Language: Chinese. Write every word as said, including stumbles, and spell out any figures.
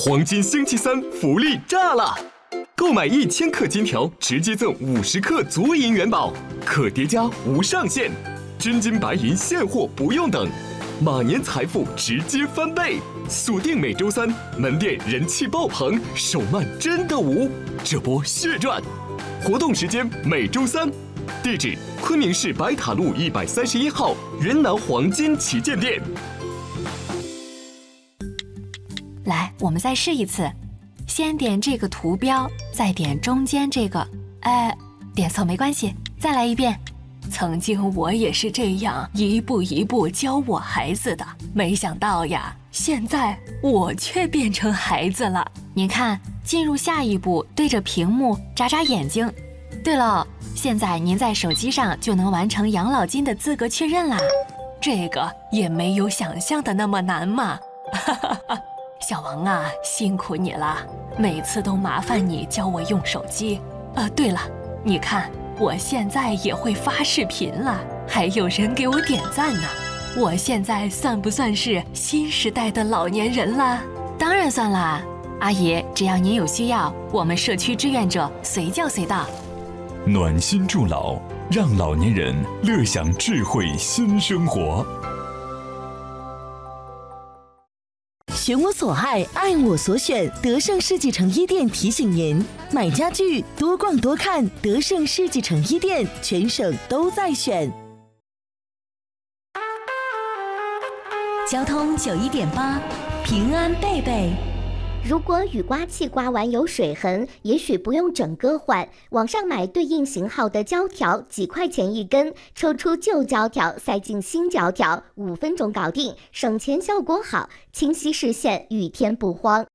黄金星期三福利炸了！购买一千克金条，直接赠五十克足银元宝，可叠加无上限，真金白银现货不用等，马年财富直接翻倍！锁定每周三，门店人气爆棚，手慢真的无，这波血赚！活动时间每周三，地址昆明市白塔路一百三十一号元南黄金旗舰店。 来，我们再试一次，先点这个图标，再点中间这个，哎，点错没关系，再来一遍。曾经我也是这样一步一步教我孩子的，没想到呀，现在我却变成孩子了。您看，进入下一步，对着屏幕眨眨眼睛。对了，现在您在手机上就能完成养老金的资格确认啦。这个也没有想象的那么难嘛。哈哈哈。小王啊，辛苦你了，每次都麻烦你教我用手机。呃，对了，你看我现在也会发视频了，还有人给我点赞呢。我现在算不算是新时代的老年人啦？当然算啦，阿姨，只要您有需要，我们社区志愿者随叫随到。 暖心助老，让老年人乐享智慧新生活。 选我所爱，爱我所选。德胜世纪城一店提醒您：买家具多逛多看，德胜世纪城一店全省都在选。 交通九一点八，平安贝贝。 如果雨刮器刮完有水痕，也许不用整个换，网上买对应型号的胶条，几块钱一根，抽出旧胶条，塞进新胶条，五分钟搞定，省钱效果好，清晰视线，雨天不慌。